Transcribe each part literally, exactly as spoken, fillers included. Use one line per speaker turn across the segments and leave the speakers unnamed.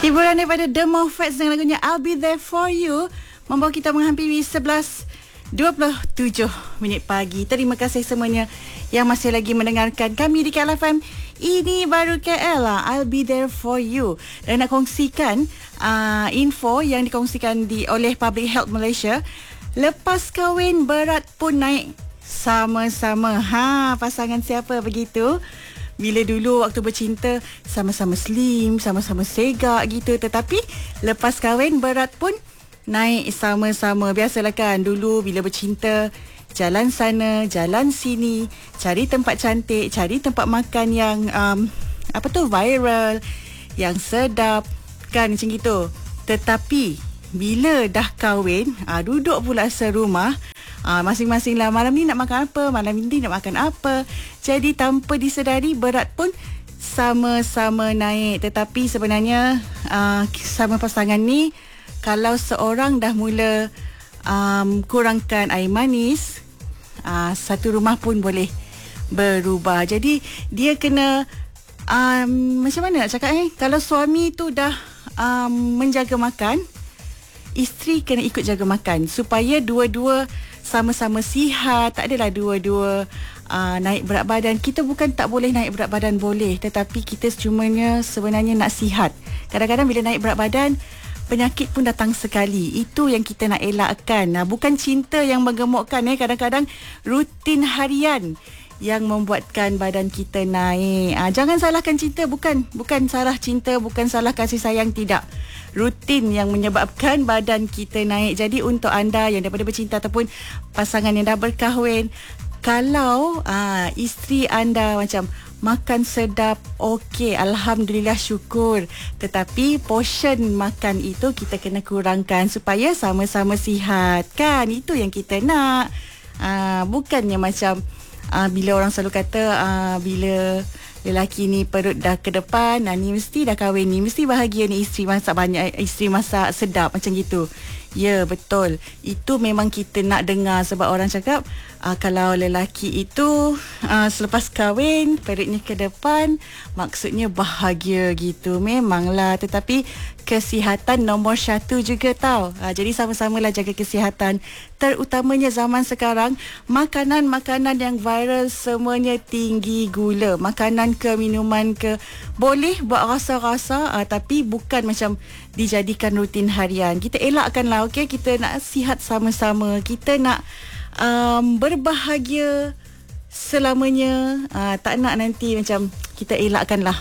Hiburan daripada The Moffats dengan lagunya I'll Be There For You membawa kita menghampiri sebelas dua puluh tujuh minit pagi. Terima kasih semuanya yang masih lagi mendengarkan kami di K L F M. Ini baru K L lah, I'll Be There For You. Dan nak kongsikan uh, info yang dikongsikan di oleh Public Health Malaysia. Lepas kahwin berat pun naik sama-sama. Ha, pasangan siapa begitu? Bila dulu waktu bercinta sama-sama slim, sama-sama segak gitu, tetapi lepas kahwin berat pun naik sama-sama. Biasalah kan, dulu bila bercinta jalan sana, jalan sini, cari tempat cantik, cari tempat makan yang um, apa tu viral, yang sedap kan, macam gitu. Tetapi bila dah kahwin, ah, duduk pula serumah, Ah, masing-masing lah, malam ni nak makan apa, malam ni nak makan apa. Jadi tanpa disedari berat pun sama-sama naik. Tetapi sebenarnya uh, sama pasangan ni, kalau seorang dah mula um, kurangkan air manis, uh, satu rumah pun boleh berubah. Jadi dia kena um, macam mana nak cakap eh, kalau suami tu dah um, menjaga makan, isteri kena ikut jaga makan supaya dua-dua sama-sama sihat. Tak adalah dua-dua uh, naik berat badan. Kita bukan tak boleh naik berat badan, boleh, tetapi kita cumanya sebenarnya nak sihat. Kadang-kadang bila naik berat badan, penyakit pun datang sekali. Itu yang kita nak elakkan. Nah, bukan cinta yang menggemukkan eh. Kadang-kadang rutin harian yang membuatkan badan kita naik. Ah, jangan salahkan cinta, bukan bukan salah cinta, bukan salah kasih sayang, tidak. Rutin yang menyebabkan badan kita naik. Jadi untuk anda yang daripada bercinta ataupun pasangan yang dah berkahwin, kalau ah, isteri anda macam makan sedap, okey, alhamdulillah, syukur. Tetapi portion makan itu kita kena kurangkan supaya sama-sama sihat kan. Itu yang kita nak. Ah, bukannya macam Uh, bila orang selalu kata uh, bila lelaki ni perut dah ke depan, uh, ni mesti dah kahwin, ni mesti bahagia, ni isteri masak banyak, isteri masak sedap, macam gitu. Ya, betul. Itu memang kita nak dengar sebab orang cakap uh, kalau lelaki itu uh, selepas kahwin perutnya ke depan, maksudnya bahagia gitu. Memanglah, tetapi kesihatan nombor satu juga tau. Uh, jadi sama-samalah jaga kesihatan. Terutamanya zaman sekarang, makanan-makanan yang viral semuanya tinggi gula. Makanan ke, minuman ke, boleh buat rasa-rasa, uh, tapi bukan macam dijadikan rutin harian. Kita elakkanlah, okey? Kita nak sihat sama-sama. Kita nak um, berbahagia selamanya. Uh, tak nak nanti macam kita elakkanlah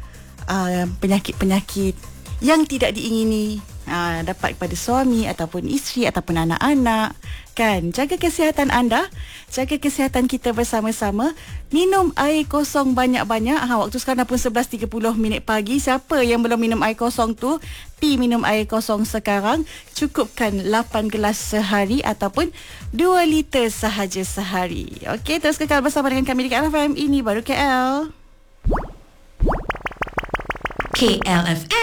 uh, penyakit-penyakit yang tidak diingini uh, dapat kepada suami ataupun isteri ataupun anak-anak kan. Jaga kesihatan anda, jaga kesihatan kita bersama-sama. Minum air kosong banyak-banyak. Ha, waktu sekarang dah pun sebelas tiga puluh minit pagi. Siapa yang belum minum air kosong tu, pi minum air kosong sekarang. Cukupkan lapan gelas sehari ataupun dua liter sahaja sehari. Okey, terus kekal bersama dengan kami di K L F M. Ini baru K L.
K L F M